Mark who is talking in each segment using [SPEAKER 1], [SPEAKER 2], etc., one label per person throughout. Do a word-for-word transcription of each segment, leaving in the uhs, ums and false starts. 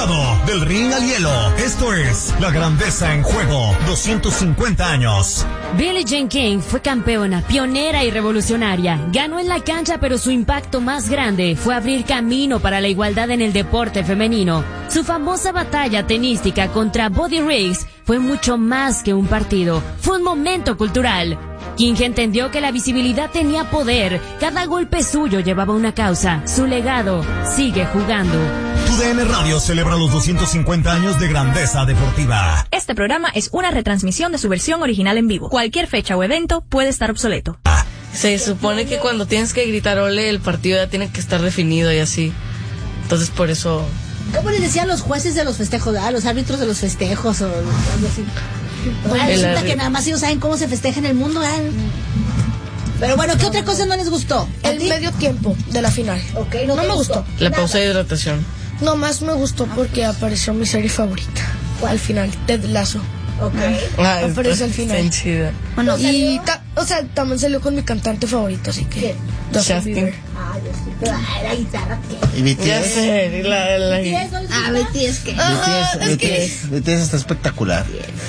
[SPEAKER 1] pasado del ring al hielo. Esto es La Grandeza en Juego, doscientos cincuenta años.
[SPEAKER 2] Billie Jean King fue campeona, pionera y revolucionaria. Ganó en la cancha, pero su impacto más grande fue abrir camino para la igualdad en el deporte femenino. Su famosa batalla tenística contra Buddy Riggs fue mucho más que un partido. Fue un momento cultural. King entendió que la visibilidad tenía poder. Cada golpe suyo llevaba una causa. Su legado sigue jugando.
[SPEAKER 1] Tu D N Radio celebra los doscientos cincuenta años de grandeza deportiva.
[SPEAKER 3] Este programa es una retransmisión de su versión original en vivo. Cualquier fecha o evento puede estar obsoleto.
[SPEAKER 4] Se supone que cuando tienes que gritar ole, el partido ya tiene que estar definido y así. Entonces por eso...
[SPEAKER 5] ¿Cómo les decían los jueces de los festejos, ¿verdad? Los árbitros de los festejos o algo así? Bueno, resulta que nada más ellos saben cómo se festeja en el mundo, ¿verdad? Pero bueno, ¿qué otra cosa no les gustó?
[SPEAKER 6] El medio tiempo de la final.
[SPEAKER 5] Okay, no,
[SPEAKER 6] no me gustó.
[SPEAKER 5] gustó.
[SPEAKER 4] La pausa de hidratación.
[SPEAKER 6] No, más me gustó porque apareció mi serie favorita. ¿Cuál? Al final, Ted Lasso.
[SPEAKER 5] Okay.
[SPEAKER 4] Ah,
[SPEAKER 6] apareció al final.
[SPEAKER 4] Chida.
[SPEAKER 6] Bueno, y ta- o sea, también salió con mi cantante favorito, así que
[SPEAKER 4] Justin
[SPEAKER 6] Bieber.
[SPEAKER 5] Ah, yo sí, pero ah, la guitarra, ¿qué?
[SPEAKER 7] ¿Y B T S?
[SPEAKER 4] Ya sé, la, la...
[SPEAKER 5] ¿B T S no les
[SPEAKER 6] Ah,
[SPEAKER 5] gusta?
[SPEAKER 6] B T S que...
[SPEAKER 7] Ah,
[SPEAKER 6] Ah, es que...
[SPEAKER 7] B T S está espectacular.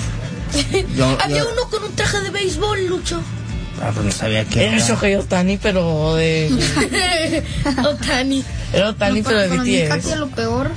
[SPEAKER 7] Yo,
[SPEAKER 6] había
[SPEAKER 7] yo-
[SPEAKER 6] uno con un traje de béisbol, Lucho.
[SPEAKER 7] Ah, pues no sabía qué
[SPEAKER 4] Era
[SPEAKER 7] era.
[SPEAKER 4] Shohei Ohtani, pero de...
[SPEAKER 6] Otani.
[SPEAKER 4] Era Ohtani,
[SPEAKER 8] No,
[SPEAKER 4] pero de
[SPEAKER 8] para mí, Katia,
[SPEAKER 4] B T S.
[SPEAKER 8] lo peor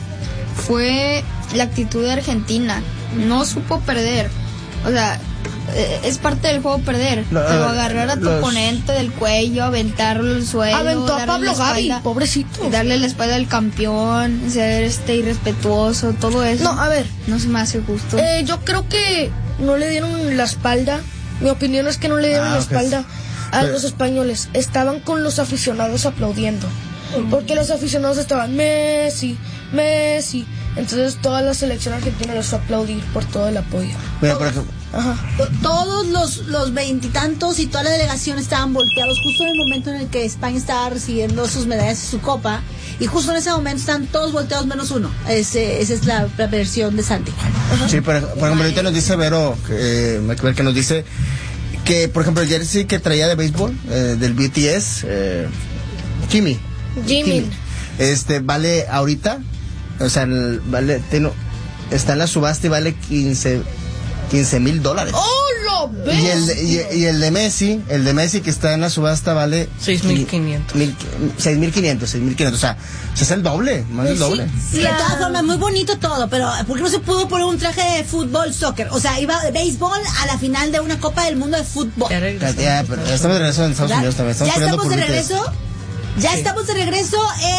[SPEAKER 8] fue la actitud de Argentina. No supo perder. O sea, eh, es parte del juego perder.
[SPEAKER 7] Lo-
[SPEAKER 8] pero agarrar a tu
[SPEAKER 7] los-
[SPEAKER 8] oponente del cuello, aventarlo al suelo.
[SPEAKER 6] Aventó a
[SPEAKER 8] darle
[SPEAKER 6] Pablo
[SPEAKER 8] la
[SPEAKER 6] Gavi,
[SPEAKER 8] espalda-
[SPEAKER 6] pobrecito.
[SPEAKER 8] Darle la espalda al campeón, ser este irrespetuoso, todo eso.
[SPEAKER 6] No, a ver,
[SPEAKER 8] No se me hace justo.
[SPEAKER 6] eh, yo creo que no le dieron la espalda. Mi opinión es que no le dieron
[SPEAKER 7] Ah,
[SPEAKER 6] la
[SPEAKER 7] ok.
[SPEAKER 6] espalda a
[SPEAKER 7] Pero-
[SPEAKER 6] los españoles. Estaban con los aficionados aplaudiendo. Porque los aficionados estaban Messi, Messi. Entonces toda la selección argentina les fue a aplaudir por todo el apoyo.
[SPEAKER 7] Mira, por ejemplo,
[SPEAKER 6] Ajá.
[SPEAKER 5] Todos los los veintitantos y toda la delegación estaban volteados justo en el momento en el que España estaba recibiendo sus medallas y su copa, y justo en ese momento están todos volteados menos uno. Ese, esa es la, la versión de Santi.
[SPEAKER 7] sí, por, por ejemplo, ahorita nos dice Vero, eh, que, que nos dice que, por ejemplo, el jersey que traía de béisbol, eh, del B T S, eh, Jimmy.
[SPEAKER 6] Jimmy.
[SPEAKER 7] Este, vale ahorita, o sea, el- vale, tiene- está en la subasta y vale quince mil dólares.
[SPEAKER 6] ¡Oh, lo ves!
[SPEAKER 7] Y el, de- y, y el de Messi, el de Messi que está en la subasta vale
[SPEAKER 4] seis mil quinientos.
[SPEAKER 7] mil- seis mil quinientos, seis mil quinientos, o sea, o sea, es el doble, más del doble.
[SPEAKER 5] Sí, de todas formas, muy bonito todo, pero ¿por qué no se pudo poner un traje de fútbol, soccer? O sea, iba de béisbol a la final de una Copa del Mundo de fútbol.
[SPEAKER 4] Ya
[SPEAKER 7] Ya,
[SPEAKER 4] regresó.
[SPEAKER 7] ya, pero estamos de regreso en Estados
[SPEAKER 5] ¿Verdad?
[SPEAKER 7] Unidos también. Estamos
[SPEAKER 5] ¿Ya
[SPEAKER 7] peleando
[SPEAKER 5] estamos de
[SPEAKER 7] por B T S.
[SPEAKER 5] regreso? Ya
[SPEAKER 7] Sí.
[SPEAKER 5] estamos de regreso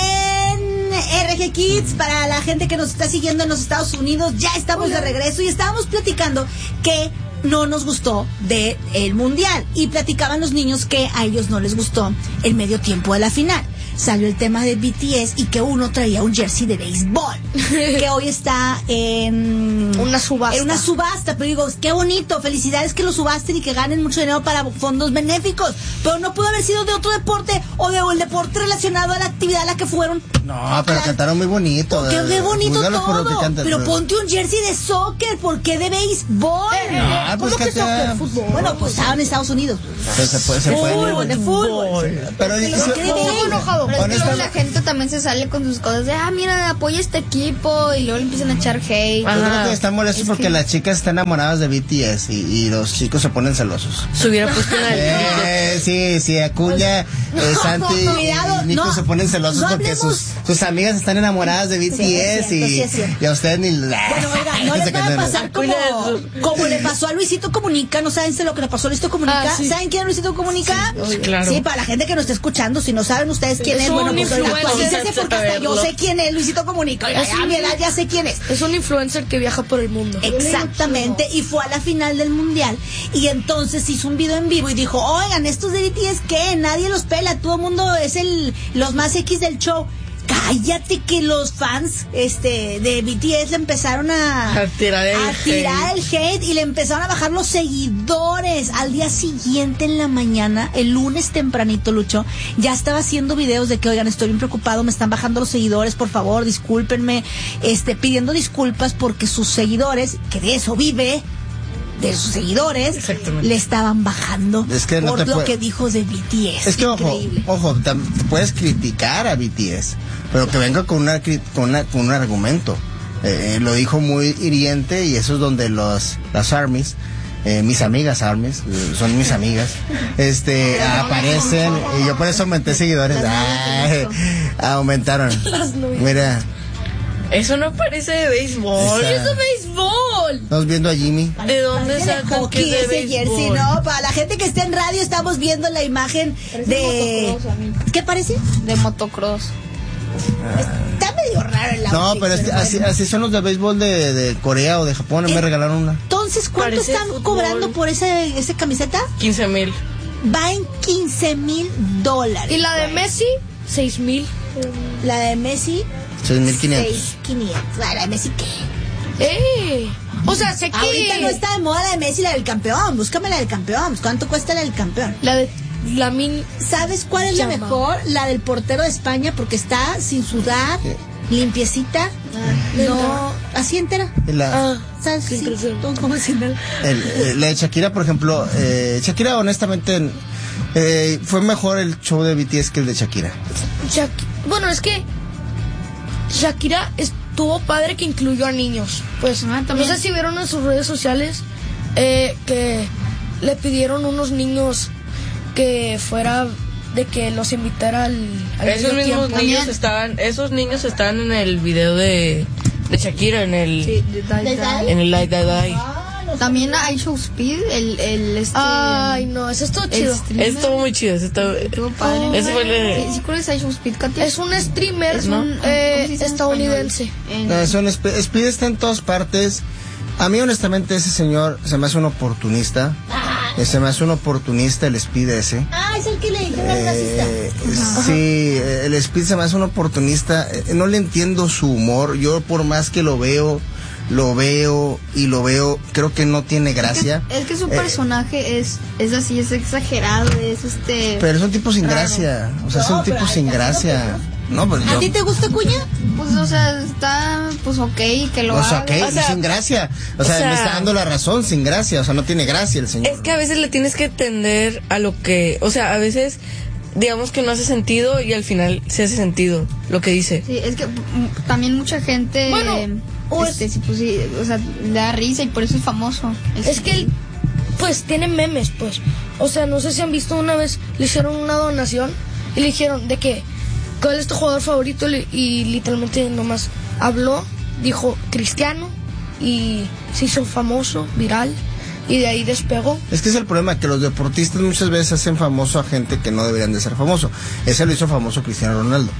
[SPEAKER 5] en R G Kids para la gente que nos está siguiendo en los Estados Unidos. Ya estamos de regreso y estábamos platicando que no nos gustó de el mundial, y platicaban los niños que a ellos no les gustó el medio tiempo de la final. Salió el tema de B T S y que uno traía un jersey de béisbol que hoy está en
[SPEAKER 6] Una subasta.
[SPEAKER 5] en una subasta, pero digo, qué bonito, felicidades que lo subasten y que ganen mucho dinero para fondos benéficos, pero no pudo haber sido de otro deporte o de o el deporte relacionado a la actividad a la que fueron.
[SPEAKER 7] No, pero
[SPEAKER 5] La-
[SPEAKER 7] cantaron muy bonito.
[SPEAKER 5] Qué, qué
[SPEAKER 7] eh,
[SPEAKER 5] bonito
[SPEAKER 7] juzgalos por lo que
[SPEAKER 5] todo,
[SPEAKER 7] cantan,
[SPEAKER 5] pero ponte un jersey de soccer, ¿por qué de béisbol?
[SPEAKER 7] No, pues
[SPEAKER 6] ¿Cómo que
[SPEAKER 7] Katia,
[SPEAKER 6] soccer? Fútbol.
[SPEAKER 5] Bueno, pues estaban en Estados Unidos.
[SPEAKER 7] pues se puede, se
[SPEAKER 5] De
[SPEAKER 7] puede.
[SPEAKER 5] fútbol, de fútbol.
[SPEAKER 7] Pero
[SPEAKER 5] ¿Qué
[SPEAKER 7] eso-
[SPEAKER 5] de béisbol?
[SPEAKER 6] enojado.
[SPEAKER 8] Pero es que luego
[SPEAKER 7] honestamente-
[SPEAKER 8] la gente también se sale con sus cosas de, ah, mira, apoya este equipo, y luego le empiezan a echar hate.
[SPEAKER 7] yo creo que están molestos
[SPEAKER 8] Es
[SPEAKER 7] porque
[SPEAKER 8] que-
[SPEAKER 7] las chicas están enamoradas de B T S y, y los chicos se ponen celosos.
[SPEAKER 4] Se hubiera puesto una...
[SPEAKER 7] Eh, sí, sí, Acuña, eh, Santi
[SPEAKER 5] Cuidado,
[SPEAKER 7] y Nico
[SPEAKER 5] no,
[SPEAKER 7] se ponen celosos
[SPEAKER 5] no
[SPEAKER 7] porque
[SPEAKER 5] hablemos-
[SPEAKER 7] sus, sus amigas están enamoradas de B T S
[SPEAKER 5] Sí, es cierto, sí,
[SPEAKER 7] y,
[SPEAKER 5] es cierto.
[SPEAKER 7] y a ustedes ni...
[SPEAKER 5] Bueno, oiga, no les va a pasar como,
[SPEAKER 4] Cuidado.
[SPEAKER 5] como le pasó a Luisito Comunica. ¿No saben lo que le pasó a Luisito Comunica?
[SPEAKER 6] Ah, sí.
[SPEAKER 5] ¿Saben quién es Luisito Comunica?
[SPEAKER 4] Sí, claro.
[SPEAKER 5] Sí, para la gente que nos está escuchando, si no saben ustedes quién
[SPEAKER 4] Es
[SPEAKER 5] es, bueno,
[SPEAKER 4] un
[SPEAKER 5] pues oiga,
[SPEAKER 4] influencer,
[SPEAKER 5] actualícense porque hasta yo
[SPEAKER 4] saberlo.
[SPEAKER 5] sé quién es Luisito Comunica. Oiga,
[SPEAKER 6] Es
[SPEAKER 5] ya a
[SPEAKER 6] un-
[SPEAKER 5] mi edad ya sé quién es.
[SPEAKER 6] Es un influencer que viaja por el mundo.
[SPEAKER 5] Exactamente, y fue a la final del mundial y entonces hizo un video en vivo y dijo, oigan, estos de B T S que nadie los pela, todo el mundo es el los más X del show. Cállate, que los fans este de B T S le empezaron a,
[SPEAKER 4] A tirar el
[SPEAKER 5] a tirar
[SPEAKER 4] hate.
[SPEAKER 5] el hate y le empezaron a bajar los seguidores. Al día siguiente en la mañana, el lunes tempranito, Lucho, ya estaba haciendo videos de que, oigan, estoy bien preocupado, me están bajando los seguidores, por favor, discúlpenme, este, pidiendo disculpas porque sus seguidores, que de eso vive, de sus seguidores,
[SPEAKER 4] Exactamente.
[SPEAKER 5] le estaban bajando
[SPEAKER 7] Es que no
[SPEAKER 5] por
[SPEAKER 7] te
[SPEAKER 5] lo
[SPEAKER 7] puede-
[SPEAKER 5] que dijo de B T S.
[SPEAKER 7] Es que ojo,
[SPEAKER 5] Increíble.
[SPEAKER 7] ojo, tam- puedes criticar a B T S, pero que venga con una cri- con una con un argumento. Eh, lo dijo muy hiriente y eso es donde los las armies, eh, mis amigas armies, eh, son mis amigas, este, aparecen y yo por eso aumenté seguidores. Ay, aumentaron. Mira.
[SPEAKER 4] Eso no parece de béisbol.
[SPEAKER 7] Está-
[SPEAKER 4] Eso es béisbol.
[SPEAKER 7] Estamos viendo a Jimmy.
[SPEAKER 4] ¿De dónde
[SPEAKER 5] Parece de
[SPEAKER 4] sacan que
[SPEAKER 5] hockey
[SPEAKER 4] es de
[SPEAKER 5] ese
[SPEAKER 4] béisbol?
[SPEAKER 5] jersey, ¿no? Para la gente que está en radio estamos viendo la imagen de...
[SPEAKER 8] motocross a mí.
[SPEAKER 5] ¿Qué parece?
[SPEAKER 8] De motocross.
[SPEAKER 5] Está medio raro el
[SPEAKER 7] No,
[SPEAKER 5] outfit,
[SPEAKER 7] pero es- así,
[SPEAKER 5] bueno.
[SPEAKER 7] así son los de béisbol de, de Corea o de Japón. Me
[SPEAKER 5] Eh,
[SPEAKER 7] regalaron una.
[SPEAKER 5] Entonces, ¿cuánto
[SPEAKER 4] Parece
[SPEAKER 5] están
[SPEAKER 4] fútbol.
[SPEAKER 5] cobrando por ese, ese camiseta?
[SPEAKER 4] quince mil.
[SPEAKER 5] Va en quince mil dólares.
[SPEAKER 6] Y la de Messi, seis mil.
[SPEAKER 5] La de Messi,
[SPEAKER 7] seis mil quinientos.
[SPEAKER 5] seis mil quinientos. Ah, la de Messi, ¿qué?
[SPEAKER 6] ¡Eh! O sea, sé que...
[SPEAKER 5] Ahorita no está de moda la de Messi, la del campeón. Búscame la del campeón. ¿Cuánto cuesta la del campeón?
[SPEAKER 6] La de... La min...
[SPEAKER 5] ¿Sabes cuál es la
[SPEAKER 6] Llama.
[SPEAKER 5] mejor? La del portero de España, porque está sin sudar, limpiecita. No, así entera.
[SPEAKER 7] Y la,
[SPEAKER 6] Ah,
[SPEAKER 5] ¿Sabes?
[SPEAKER 6] qué
[SPEAKER 5] Sí,
[SPEAKER 6] impresión.
[SPEAKER 5] todo como sin nada.
[SPEAKER 7] el- eh, la de Shakira, por ejemplo, eh, Shakira honestamente eh, fue mejor el show de B T S que el de Shakira.
[SPEAKER 6] Shak- Bueno, es que Shakira estuvo padre que incluyó a niños. Pues
[SPEAKER 8] Ah,
[SPEAKER 6] no
[SPEAKER 8] también.
[SPEAKER 6] sé si vieron en sus redes sociales eh, que le pidieron unos niños que fuera de que los invitara al, al
[SPEAKER 4] Esos
[SPEAKER 6] medio
[SPEAKER 4] mismos
[SPEAKER 6] tiempo.
[SPEAKER 4] niños estaban, esos niños estaban en el video de, de Shakira, en el,
[SPEAKER 6] Sí, de- de-
[SPEAKER 5] ¿De
[SPEAKER 6] de-
[SPEAKER 4] en el Light That Die.
[SPEAKER 8] También hay Show Speed, el, el este.
[SPEAKER 6] Ay, no, eso es todo
[SPEAKER 8] el
[SPEAKER 6] chido.
[SPEAKER 8] streamer.
[SPEAKER 4] Eso estuvo muy chido, eso estuvo,
[SPEAKER 8] Estuvo padre.
[SPEAKER 4] Ese fue el de-
[SPEAKER 8] ¿Sí, sí conoces a Show Speed, Katy?
[SPEAKER 6] Es un streamer
[SPEAKER 8] Es un-
[SPEAKER 6] eh,
[SPEAKER 8] ¿cómo se dice en
[SPEAKER 6] estadounidense.
[SPEAKER 8] español? En-
[SPEAKER 7] No, son Sp- Speed está en todas partes. A mí honestamente ese señor se me hace un oportunista. Eh, Se me hace un oportunista el Speed ese.
[SPEAKER 5] Ah, es el que le dijeron al racista.
[SPEAKER 7] Eh, sí, eh, el Speed se me hace un oportunista. Eh, No le entiendo su humor. Yo por más que lo veo, lo veo y lo veo, creo que no tiene gracia.
[SPEAKER 8] Es que su
[SPEAKER 7] Eh,
[SPEAKER 8] personaje es, es así, es exagerado, es este.
[SPEAKER 7] Pero es un tipo sin
[SPEAKER 8] raro.
[SPEAKER 7] gracia. O sea, es
[SPEAKER 5] No,
[SPEAKER 7] un tipo
[SPEAKER 5] pero
[SPEAKER 7] sin
[SPEAKER 5] ahí está
[SPEAKER 7] gracia. No, pues
[SPEAKER 5] ¿A
[SPEAKER 7] yo.
[SPEAKER 5] ti te gusta Cuña?
[SPEAKER 8] Pues, o sea, está, pues, ok, que lo
[SPEAKER 7] O sea,
[SPEAKER 8] haga.
[SPEAKER 7] ¿qué?
[SPEAKER 4] O sea,
[SPEAKER 7] sin gracia. O sea,
[SPEAKER 4] o sea-
[SPEAKER 7] me está dando la razón, sin gracia. O sea, no tiene gracia el señor.
[SPEAKER 4] Es que a veces le tienes que entender a lo que, o sea, a veces digamos que no hace sentido y al final se hace sentido lo que dice.
[SPEAKER 8] Sí, es que mm, también mucha gente.
[SPEAKER 6] Bueno, o
[SPEAKER 8] este, sí, pues sí, o sea, le da risa y por eso es famoso.
[SPEAKER 6] Es que él, pues, tiene memes, pues. O sea, no sé si han visto una vez, le hicieron una donación y le dijeron de que, ¿cuál es tu jugador favorito? Le- Y literalmente nomás habló, dijo Cristiano y se hizo famoso, viral, y de ahí despegó.
[SPEAKER 7] Es que es el problema, que los deportistas muchas veces hacen famoso a gente que no deberían de ser famoso. Ese lo hizo famoso Cristiano Ronaldo.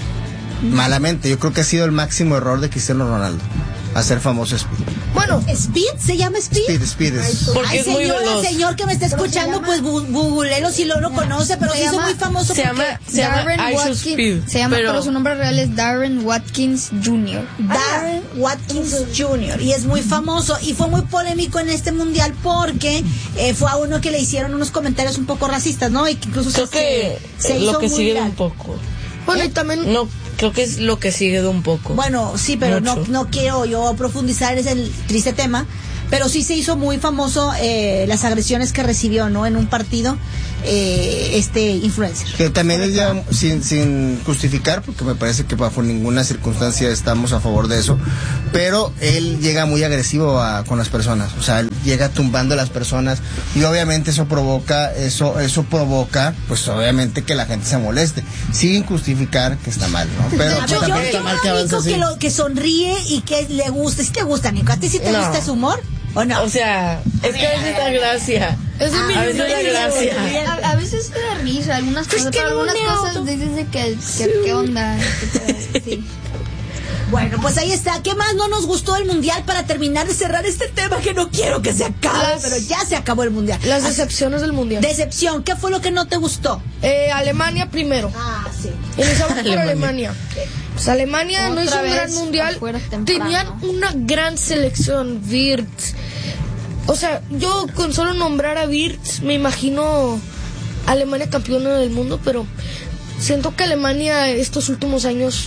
[SPEAKER 7] Malamente, yo creo que ha sido el máximo error de Cristiano Ronaldo, hacer famoso Speed.
[SPEAKER 6] Bueno,
[SPEAKER 5] ¿Speed? ¿Se llama Speed?
[SPEAKER 7] Speed, Speed es...
[SPEAKER 4] Porque
[SPEAKER 5] Ay,
[SPEAKER 4] es muy
[SPEAKER 5] señora,
[SPEAKER 4] veloz.
[SPEAKER 5] señor que me está escuchando, pues bu- googlelo si lo no conoce, pero
[SPEAKER 8] Se
[SPEAKER 5] se hizo
[SPEAKER 8] llama-
[SPEAKER 5] muy famoso
[SPEAKER 4] Se
[SPEAKER 5] porque
[SPEAKER 4] llama, se llama
[SPEAKER 8] Darren
[SPEAKER 4] I Should
[SPEAKER 8] Watkins.
[SPEAKER 4] Speed,
[SPEAKER 8] Se llama, pero,
[SPEAKER 4] pero
[SPEAKER 8] su nombre real es Darren Watkins junior
[SPEAKER 5] Darren Watkins junior Y es muy famoso y fue muy polémico en este mundial porque eh, fue a uno que le hicieron unos comentarios un poco racistas, ¿no? Y que incluso
[SPEAKER 4] creo
[SPEAKER 5] se,
[SPEAKER 4] que
[SPEAKER 5] se
[SPEAKER 4] es
[SPEAKER 5] hizo
[SPEAKER 4] lo que
[SPEAKER 5] muy
[SPEAKER 4] sigue de
[SPEAKER 5] viral.
[SPEAKER 4] un poco.
[SPEAKER 6] bueno, y también...
[SPEAKER 4] No, creo que es lo que sigue de un poco.
[SPEAKER 5] Bueno, sí, pero no,
[SPEAKER 4] Mucho.
[SPEAKER 5] no quiero yo profundizar en el triste tema, pero sí se hizo muy famoso eh, las agresiones que recibió, ¿no? En un partido eh, este influencer.
[SPEAKER 7] Que también es ya sin, sin justificar, porque me parece que bajo ninguna circunstancia estamos a favor de eso, pero él llega muy agresivo a- con las personas, o sea, él llega tumbando a las personas y obviamente eso provoca, eso, eso provoca, pues obviamente que la gente se moleste, sin justificar que está mal, ¿no? Pero
[SPEAKER 5] A ver, yo,
[SPEAKER 7] también
[SPEAKER 5] yo
[SPEAKER 7] está mal que avance
[SPEAKER 5] único
[SPEAKER 7] así.
[SPEAKER 5] que, lo, que sonríe y que le gusta, si te gusta, Nico, ¿a ti sí te
[SPEAKER 4] No.
[SPEAKER 5] gusta su humor o no?
[SPEAKER 4] O sea, es que a veces da gracia.
[SPEAKER 6] Es de mi
[SPEAKER 4] A veces da gracia.
[SPEAKER 8] A, a veces te da risa, algunas
[SPEAKER 6] Pues
[SPEAKER 8] cosas,
[SPEAKER 6] que
[SPEAKER 8] pero
[SPEAKER 6] no
[SPEAKER 8] algunas
[SPEAKER 6] me
[SPEAKER 8] cosas
[SPEAKER 6] auto-
[SPEAKER 8] dices de que, que qué onda. que te- sí.
[SPEAKER 5] Bueno, pues ahí está. ¿Qué más no nos gustó el mundial para terminar de cerrar este tema que no quiero que se acabe,
[SPEAKER 6] Las-
[SPEAKER 5] pero ya se acabó el mundial?
[SPEAKER 6] Las
[SPEAKER 5] Ah,
[SPEAKER 6] decepciones del mundial.
[SPEAKER 5] Decepción, ¿qué fue lo que no te gustó?
[SPEAKER 6] Eh, Alemania primero.
[SPEAKER 5] Ah, sí.
[SPEAKER 6] Iniciamos por
[SPEAKER 4] Alemania.
[SPEAKER 6] Alemania. Pues Alemania no
[SPEAKER 8] Otra
[SPEAKER 6] hizo un
[SPEAKER 8] vez
[SPEAKER 6] gran mundial.
[SPEAKER 8] afuera temprano.
[SPEAKER 6] Tenían una gran selección, Wirtz. O sea, yo con solo nombrar a Wirtz me imagino Alemania campeona del mundo, pero siento que Alemania estos últimos años,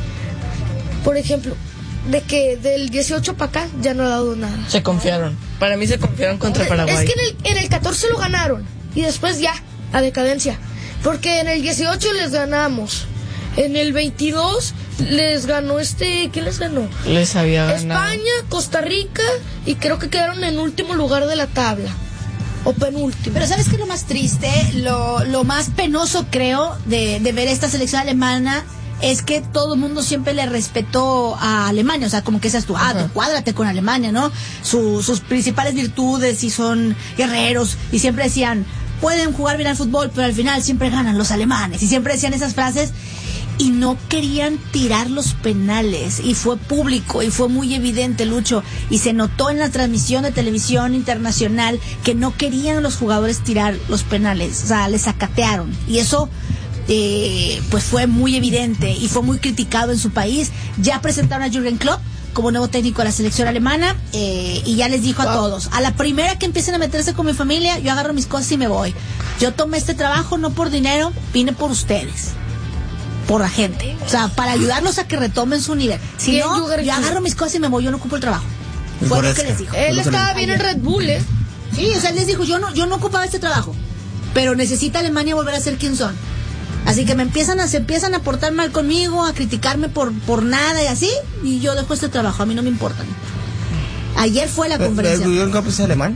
[SPEAKER 6] mm, por ejemplo, de que del dieciocho para acá ya no ha dado nada.
[SPEAKER 4] Se confiaron. Para mí se confiaron contra Paraguay.
[SPEAKER 6] Es que en el, en el catorce lo ganaron y después ya, a decadencia. Porque en el dieciocho les ganamos. En el veintidós les ganó este, ¿quién les ganó?
[SPEAKER 4] Les había ganado
[SPEAKER 6] España, Costa Rica y creo que quedaron en último lugar de la tabla. O penúltimo.
[SPEAKER 5] Pero ¿sabes qué es lo más triste? Lo, lo más penoso, creo, de, de ver esta selección alemana es que todo el mundo siempre le respetó a Alemania. O sea, como que seas tú, ah, tú cuádrate con Alemania, ¿no? Su, sus principales virtudes y son guerreros y siempre decían, pueden jugar bien al fútbol, pero al final siempre ganan los alemanes. Y siempre decían esas frases y no querían tirar los penales. Y fue público y fue muy evidente, Lucho. Y se notó en la transmisión de televisión internacional que no querían los jugadores tirar los penales. O sea, les sacatearon. Y eso, eh, pues fue muy evidente y fue muy criticado en su país. Ya presentaron a Jürgen Klopp como nuevo técnico de la selección alemana, eh, y ya les dijo a todos, a la primera que empiecen a meterse con mi familia, yo agarro mis cosas y me voy. Yo tomé este trabajo no por dinero, vine por ustedes, por la gente, o sea, para ayudarlos a que retomen su nivel. Si no, yo agarro mis cosas y me voy, yo no ocupo el trabajo. Fue lo que les dijo.
[SPEAKER 6] Él estaba bien en Red Bull, ¿eh?
[SPEAKER 5] Sí, o sea, él les dijo, yo no, yo no ocupaba este trabajo, pero necesita Alemania volver a ser quien son. Así que me empiezan a, se empiezan a portar mal conmigo, a criticarme por, por nada y así, y yo dejo este trabajo, a mí no me importa. Ayer fue la conferencia.
[SPEAKER 7] ¿El Jürgen Klopp es alemán?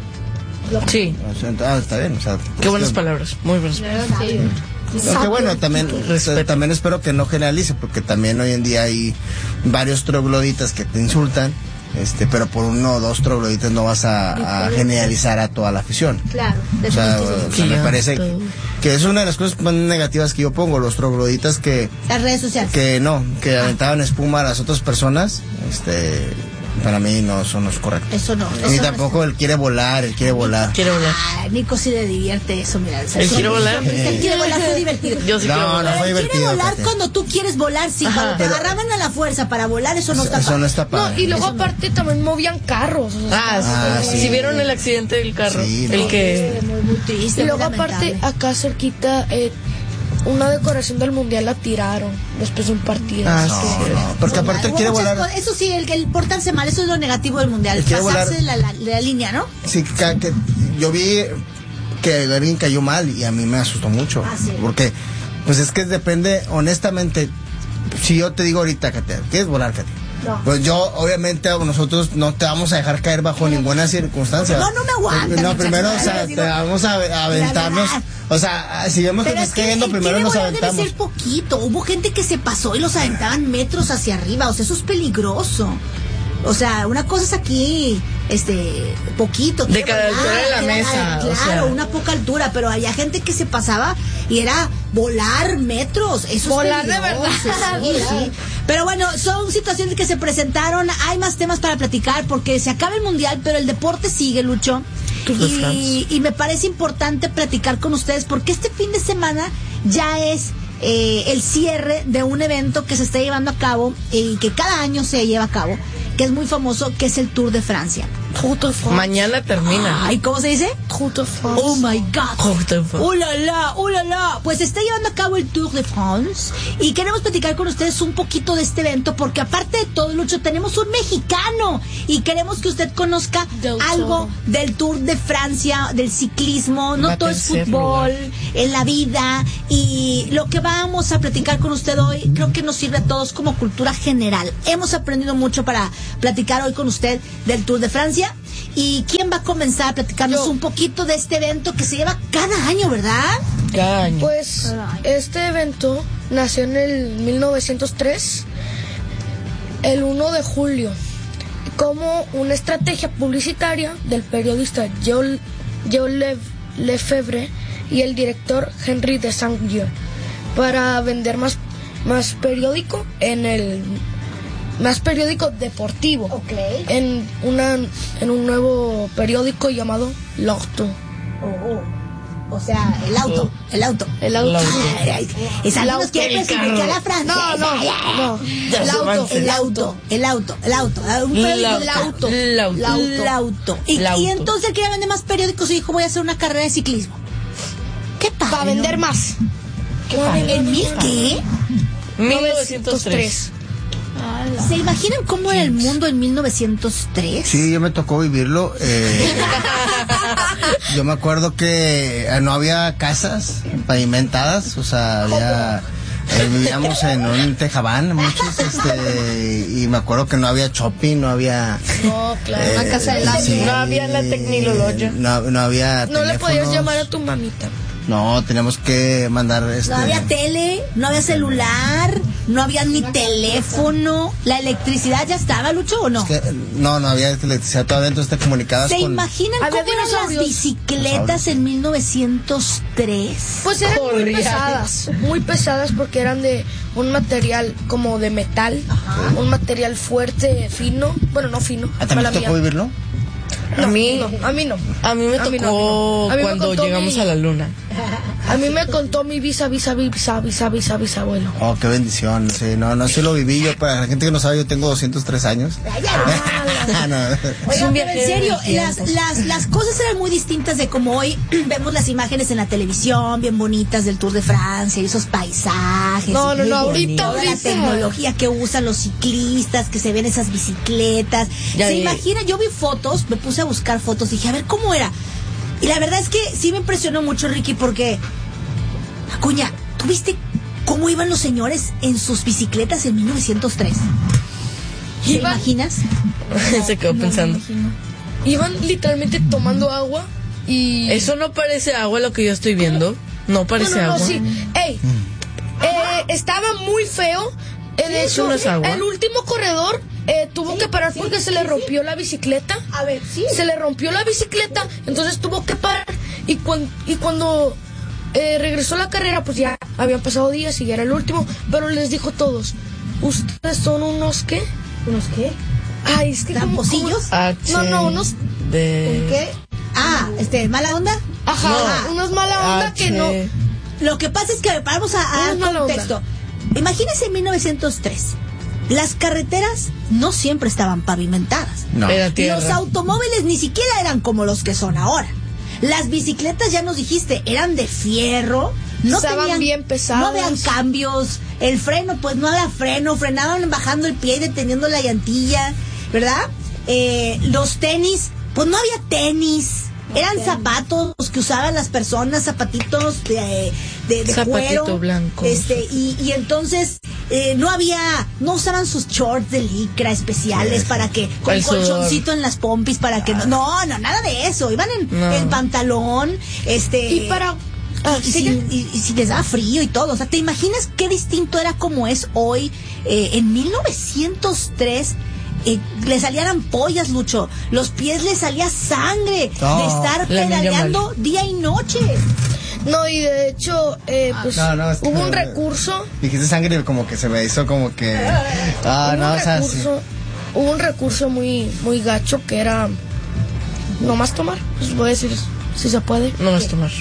[SPEAKER 4] Sí.
[SPEAKER 7] O sea, ah, está bien, o sea,
[SPEAKER 4] qué buenas que... palabras, muy buenas palabras.
[SPEAKER 7] Aunque bueno, también, también espero que no generalice, porque también hoy en día hay varios trogloditas que te insultan. Este, pero por uno o dos trogloditas no vas a, a generalizar a toda la afición.
[SPEAKER 5] Claro,
[SPEAKER 7] o sea, o sea, me parece que, que es una de las cosas más negativas que yo pongo, los trogloditas que
[SPEAKER 5] las redes sociales
[SPEAKER 7] que no, que aventaban espuma a las otras personas, este, para mí no son los correctos.
[SPEAKER 5] Eso no.
[SPEAKER 7] Ni
[SPEAKER 5] eso
[SPEAKER 7] tampoco
[SPEAKER 5] no
[SPEAKER 7] él quiere volar, él quiere volar.
[SPEAKER 4] Quiere volar.
[SPEAKER 5] Ah, Nico sí le divierte eso, mira.
[SPEAKER 4] ¿Él quiere volar?
[SPEAKER 5] Él quiere volar, fue divertido.
[SPEAKER 4] Yo sí
[SPEAKER 7] no,
[SPEAKER 4] quiero volar.
[SPEAKER 7] no fue
[SPEAKER 5] Él
[SPEAKER 7] divertido.
[SPEAKER 5] quiere volar
[SPEAKER 7] Kate.
[SPEAKER 5] cuando tú quieres volar, sí.
[SPEAKER 4] Ajá.
[SPEAKER 5] Cuando te
[SPEAKER 7] Pero,
[SPEAKER 5] agarraban a la fuerza para volar, eso no está
[SPEAKER 7] eso
[SPEAKER 5] padre.
[SPEAKER 7] no está padre.
[SPEAKER 6] No, y luego aparte también movían carros. O sea,
[SPEAKER 4] Ah,
[SPEAKER 7] Ah,
[SPEAKER 4] sí.
[SPEAKER 7] sí.
[SPEAKER 4] Si vieron el accidente del carro,
[SPEAKER 7] Sí,
[SPEAKER 4] el
[SPEAKER 7] no.
[SPEAKER 4] que
[SPEAKER 5] Muy, muy triste.
[SPEAKER 6] y luego
[SPEAKER 5] muy
[SPEAKER 6] aparte,
[SPEAKER 5] lamentable.
[SPEAKER 6] acá cerquita, eh, una decoración del mundial la tiraron después de un partido.
[SPEAKER 4] Ah,
[SPEAKER 7] No,
[SPEAKER 4] sí.
[SPEAKER 7] no, porque aparte él
[SPEAKER 5] Hubo
[SPEAKER 7] quiere
[SPEAKER 5] muchas
[SPEAKER 7] volar.
[SPEAKER 5] cosas. Eso sí, el, el portarse mal, eso es lo negativo del mundial.
[SPEAKER 7] Él quiere
[SPEAKER 5] Pasarse
[SPEAKER 7] volar.
[SPEAKER 5] la, la, la línea, ¿no?
[SPEAKER 7] Sí, que, que yo vi que alguien cayó mal y a mí me asustó mucho.
[SPEAKER 5] Ah, sí.
[SPEAKER 7] Porque, pues es que depende, honestamente, si yo te digo ahorita, Katia, ¿quieres volar, Katia?
[SPEAKER 5] No.
[SPEAKER 7] Pues yo, obviamente, nosotros no te vamos a dejar caer bajo ninguna circunstancia.
[SPEAKER 5] No, no me aguantas,
[SPEAKER 7] No, primero, o
[SPEAKER 5] muchachos,
[SPEAKER 7] sea,
[SPEAKER 5] digo,
[SPEAKER 7] te vamos a, a aventarnos.
[SPEAKER 5] verdad.
[SPEAKER 7] O sea, si vemos que
[SPEAKER 5] Pero
[SPEAKER 7] te
[SPEAKER 5] es
[SPEAKER 7] está
[SPEAKER 5] que
[SPEAKER 7] cayendo,
[SPEAKER 5] el
[SPEAKER 7] primero
[SPEAKER 5] quiere
[SPEAKER 7] nos
[SPEAKER 5] volar
[SPEAKER 7] aventamos.
[SPEAKER 5] debe ser poquito. Hubo gente que se pasó y los aventaban metros hacia arriba. O sea, eso es peligroso. O sea, una cosa es aquí, este, poquito.
[SPEAKER 4] De
[SPEAKER 5] quiere
[SPEAKER 4] cada
[SPEAKER 5] volar,
[SPEAKER 4] altura de la
[SPEAKER 5] era-
[SPEAKER 4] mesa,
[SPEAKER 5] Claro,
[SPEAKER 4] o sea.
[SPEAKER 5] una poca altura, pero había gente que se pasaba y era volar metros. Eso
[SPEAKER 6] Volar
[SPEAKER 5] es
[SPEAKER 6] de
[SPEAKER 5] peligroso,
[SPEAKER 6] verdad.
[SPEAKER 5] sí, sí. Pero bueno, son situaciones que se presentaron. Hay más temas para platicar porque se acaba el mundial, pero el deporte sigue, Lucho.
[SPEAKER 4] Tour de
[SPEAKER 5] Y,
[SPEAKER 4] France.
[SPEAKER 5] y me parece importante platicar con ustedes porque este fin de semana ya es eh, el cierre de un evento que se está llevando a cabo y que cada año se lleva a cabo, que es muy famoso, que es el Tour de Francia.
[SPEAKER 6] Tour de France.
[SPEAKER 4] mañana termina.
[SPEAKER 5] Ay, ¿cómo se dice?
[SPEAKER 6] Tour de France.
[SPEAKER 5] Oh my God.
[SPEAKER 4] Tour de France.
[SPEAKER 5] ¡Uh, la, la! ¡Uh, la, la! Pues se está llevando a cabo el Tour de France y queremos platicar con ustedes un poquito de este evento porque aparte de todo, Lucho, tenemos un mexicano y queremos que usted conozca
[SPEAKER 6] Del
[SPEAKER 5] algo
[SPEAKER 6] Toro.
[SPEAKER 5] del Tour de Francia, del ciclismo. No
[SPEAKER 4] Va
[SPEAKER 5] todo es
[SPEAKER 4] tercer
[SPEAKER 5] fútbol,
[SPEAKER 4] lugar.
[SPEAKER 5] en la vida, y lo que vamos a platicar con usted hoy creo que nos sirve a todos como cultura general. Hemos aprendido mucho para platicar hoy con usted del Tour de Francia. ¿Y quién va a comenzar a platicarnos
[SPEAKER 6] Yo.
[SPEAKER 5] un poquito de este evento que se lleva cada año, verdad?
[SPEAKER 4] Cada año.
[SPEAKER 6] Pues este evento nació en el mil novecientos tres, el primero de julio, como una estrategia publicitaria del periodista Joe, Joe Le- Lefebvre y el director Henry de Saint-Dieu para vender más, más periódico en el más periódico deportivo
[SPEAKER 5] Ok.
[SPEAKER 6] en una en un nuevo periódico llamado L'Auto.
[SPEAKER 5] O sea, el auto, el auto.
[SPEAKER 6] El auto.
[SPEAKER 5] Ay, ay, esa
[SPEAKER 6] El
[SPEAKER 5] nos
[SPEAKER 6] auto,
[SPEAKER 5] quiere
[SPEAKER 4] el
[SPEAKER 5] presentar
[SPEAKER 4] carro.
[SPEAKER 5] a la francesa.
[SPEAKER 6] No, no, no.
[SPEAKER 4] Ya
[SPEAKER 6] El
[SPEAKER 4] se
[SPEAKER 6] auto,
[SPEAKER 4] van.
[SPEAKER 5] El auto, el auto, el auto. Un periódico, el auto.
[SPEAKER 4] El auto.
[SPEAKER 5] El auto. Y,
[SPEAKER 4] El auto.
[SPEAKER 5] y entonces él quería vender más periódicos y dijo, voy a hacer una carrera de ciclismo. ¿Qué padre?
[SPEAKER 6] Para vender
[SPEAKER 5] ¿no?
[SPEAKER 6] más.
[SPEAKER 5] ¿En mil qué?
[SPEAKER 4] mil novecientos tres.
[SPEAKER 5] ¿Se imaginan cómo era el mundo en mil novecientos tres?
[SPEAKER 7] Sí, yo me tocó vivirlo. eh, yo me acuerdo que eh, no había casas pavimentadas, o sea, había Eh, vivíamos en un tejabán, muchos, este, y me acuerdo que no había shopping, no había...
[SPEAKER 6] No, claro.
[SPEAKER 8] Una casa de lápiz.
[SPEAKER 4] No había la tecnología.
[SPEAKER 7] No, no había
[SPEAKER 6] No le podías
[SPEAKER 7] teléfonos.
[SPEAKER 6] llamar a tu mamita.
[SPEAKER 7] No, teníamos que mandar este...
[SPEAKER 5] No había tele, no había celular, no había ni teléfono. ¿La electricidad ya estaba, Lucho, o no?
[SPEAKER 7] es que, no, no había electricidad todavía, entonces te comunicabas
[SPEAKER 5] ¿Se
[SPEAKER 7] con...
[SPEAKER 5] imaginan
[SPEAKER 6] Había
[SPEAKER 5] cómo eran las
[SPEAKER 6] dinosaurios.
[SPEAKER 5] bicicletas en mil novecientos tres?
[SPEAKER 6] Pues eran muy
[SPEAKER 4] Corrían.
[SPEAKER 6] pesadas, muy pesadas porque eran de un material como de metal, un material fuerte, fino, bueno, no fino,
[SPEAKER 7] ¿Ah, también
[SPEAKER 6] mala
[SPEAKER 7] te tocó
[SPEAKER 6] mía.
[SPEAKER 7] vivirlo?
[SPEAKER 6] No,
[SPEAKER 4] A mí-
[SPEAKER 6] no, a mí no.
[SPEAKER 4] A mí me
[SPEAKER 6] A mí
[SPEAKER 4] tocó
[SPEAKER 6] no, a mí no. A mí me
[SPEAKER 4] cuando
[SPEAKER 6] contó
[SPEAKER 4] llegamos
[SPEAKER 6] mi-
[SPEAKER 4] a la luna.
[SPEAKER 6] A mí me contó mi visa, visa, visa, visa, visa, bisabuelo.
[SPEAKER 7] Oh, qué bendición, sí, no, no, sí lo viví yo, para la gente que no sabe, yo tengo doscientos tres años. Ah, no.
[SPEAKER 5] Oigan,
[SPEAKER 4] un
[SPEAKER 5] pero en
[SPEAKER 4] viaje
[SPEAKER 5] serio,
[SPEAKER 4] del
[SPEAKER 5] las,
[SPEAKER 4] tiempo.
[SPEAKER 5] las, las cosas eran muy distintas de como hoy vemos las imágenes en la televisión, bien bonitas del Tour de Francia y esos paisajes.
[SPEAKER 6] No,
[SPEAKER 5] y
[SPEAKER 6] no, no,
[SPEAKER 5] muy
[SPEAKER 6] ahorita,
[SPEAKER 5] toda la
[SPEAKER 6] ahorita.
[SPEAKER 5] tecnología que usan los ciclistas, que se ven esas bicicletas.
[SPEAKER 4] Ya
[SPEAKER 5] ¿Se
[SPEAKER 4] vi.
[SPEAKER 5] imagina? Yo vi fotos, me puse a buscar fotos, dije, a ver cómo era. Y la verdad es que sí me impresionó mucho, Ricky, porque, Acuña, ¿tú viste cómo iban los señores en sus bicicletas en mil novecientos tres? ¿Te
[SPEAKER 6] Iban-
[SPEAKER 5] imaginas?
[SPEAKER 4] Se quedó pensando.
[SPEAKER 6] Iban literalmente tomando agua y...
[SPEAKER 4] Eso no parece agua lo que yo estoy viendo. No parece
[SPEAKER 6] no, no, no,
[SPEAKER 4] agua.
[SPEAKER 6] sí. Ey, eh, estaba muy feo. Eh, de
[SPEAKER 4] eso
[SPEAKER 6] hecho,
[SPEAKER 4] no es agua.
[SPEAKER 6] el último corredor eh, tuvo que parar porque se le rompió la bicicleta.
[SPEAKER 5] A ver, sí.
[SPEAKER 6] Se le rompió la bicicleta, entonces tuvo que parar. Y, cuan- y cuando eh, regresó la carrera, pues ya habían pasado días y ya era el último. Pero les dijo a todos, ¿ustedes son unos qué?
[SPEAKER 5] ¿Unos qué?
[SPEAKER 6] Ay, es que... como-
[SPEAKER 5] ¿Tramposillos?
[SPEAKER 4] H
[SPEAKER 6] No, no, unos...
[SPEAKER 4] de...
[SPEAKER 5] ¿Qué? Ah, este, ¿mala onda?
[SPEAKER 6] Ajá,
[SPEAKER 4] No.
[SPEAKER 6] unos mala onda
[SPEAKER 4] H.
[SPEAKER 6] que no...
[SPEAKER 5] Lo que pasa es que vamos a, a
[SPEAKER 6] Una
[SPEAKER 5] dar
[SPEAKER 6] mala onda.
[SPEAKER 5] contexto. Imagínense en mil novecientos tres. Las carreteras no siempre estaban pavimentadas.
[SPEAKER 7] No.
[SPEAKER 4] Era tierra.
[SPEAKER 5] Los automóviles ni siquiera eran como los que son ahora. Las bicicletas, ya nos dijiste, eran de fierro. No
[SPEAKER 6] Estaban
[SPEAKER 5] tenían,
[SPEAKER 6] bien pesadas.
[SPEAKER 5] No habían cambios. El freno, pues no había freno. Frenaban bajando el pie y deteniendo la llantilla, ¿verdad? Eh, los tenis, pues no había tenis. Eran zapatos que usaban las personas, zapatitos de, de, de
[SPEAKER 4] Zapatito
[SPEAKER 5] cuero.
[SPEAKER 4] blanco.
[SPEAKER 5] Este, y, y entonces eh, no había, no usaban sus shorts de licra especiales para que, con
[SPEAKER 4] El sudor.
[SPEAKER 5] colchoncito en las pompis para que no, no, no, nada de eso. Iban en,
[SPEAKER 4] No.
[SPEAKER 5] en pantalón, este.
[SPEAKER 6] Y para... Ah,
[SPEAKER 5] y,
[SPEAKER 6] sigue.
[SPEAKER 5] si, y- y si les daba frío y todo. O sea, ¿te imaginas qué distinto era como es hoy? Eh, en mil novecientos tres eh, le salían ampollas, Lucho. Los pies le salía sangre
[SPEAKER 7] No,
[SPEAKER 5] de estar
[SPEAKER 4] la niña
[SPEAKER 5] pedaleando día y noche.
[SPEAKER 6] No, y de hecho, eh, pues
[SPEAKER 7] No, no, es que-
[SPEAKER 6] hubo un recurso...
[SPEAKER 7] Dijiste sangre y como que se me hizo como que... Ah,
[SPEAKER 6] hubo
[SPEAKER 7] no,
[SPEAKER 6] un
[SPEAKER 7] o sea, sí.
[SPEAKER 6] recurso, hubo un recurso muy, muy gacho que era no más tomar. Pues voy a decir si se puede.
[SPEAKER 4] No vas a tomar.